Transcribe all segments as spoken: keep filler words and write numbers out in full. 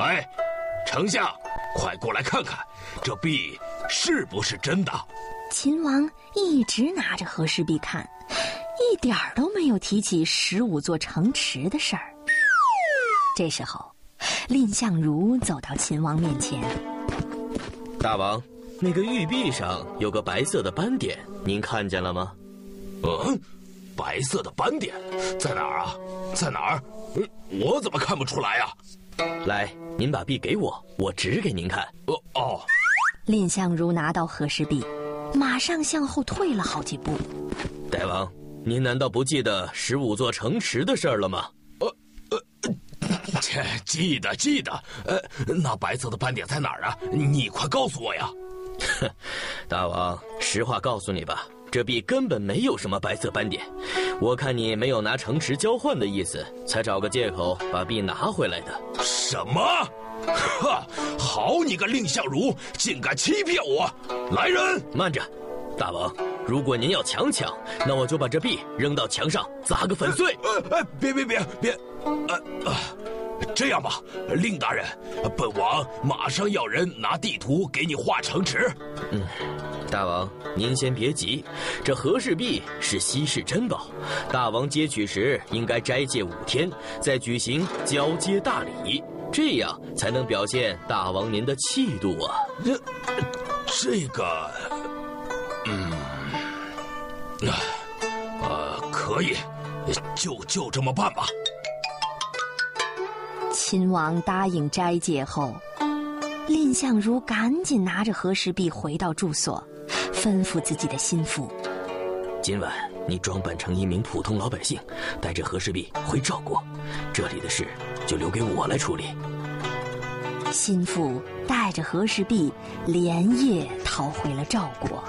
哎，丞相，快过来看看，这币是不是真的？ 秦王一直拿着和氏璧看，一点儿都没有提起十五座城池的事儿。这时候，蔺相如走到秦王面前。 大王，那个玉璧上有个白色的斑点，您看见了吗？ 嗯，白色的斑点在哪儿啊？在哪儿？我怎么看不出来啊？ 来，您把璧给我，我指给您看。 哦哦。 蔺相如拿到和氏璧，马上向后退了好几步。 大王，您难道不记得十五座城池的事儿了吗？ 呃呃，切，记得记得。呃，那白色的斑点在哪儿啊？你快告诉我呀！ 哼，大王，实话告诉你吧，这璧根本没有什么白色斑点。我看你没有拿城池交换的意思，才找个借口把璧拿回来的。 什么？哈！好你个蔺相如，竟敢欺骗我！来人！ 慢着，大王，如果您要强抢，那我就把这璧扔到墙上砸个粉碎。 呃呃，别别别别，呃呃，这样吧，蔺大人，本王马上要人拿地图给你画城池。 嗯，大王，您先别急，这和氏璧是稀世珍宝，大王接取时应该斋戒五天，再举行交接大礼，这样才能表现大王您的气度啊。 这这个，嗯，呃，可以，就就这么办吧。 秦王答应斋戒后，蔺相如赶紧拿着和氏璧回到住所，吩咐自己的心腹： 今晚你装扮成一名普通老百姓，带着和氏璧回赵国，这里的事就留给我来处理。 心腹带着和氏璧连夜逃回了赵国。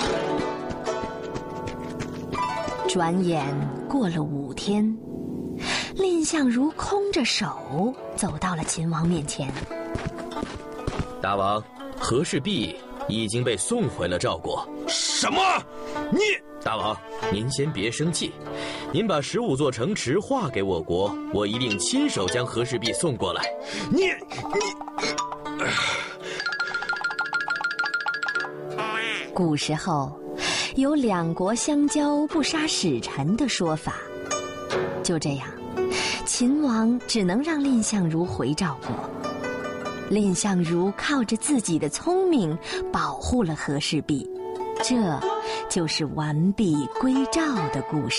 转眼过了五天，蔺相如空着手走到了秦王面前。 大王，和氏璧已经被送回了赵国。 什么？你…… 大王，您先别生气，您把十五座城池划给我国，我一定亲手将和氏璧送过来。 你你…… 古时候有两国相交不杀使臣的说法，就这样，秦王只能让蔺相如回赵国。蔺相如靠着自己的聪明保护了和氏璧，这就是完璧归赵的故事。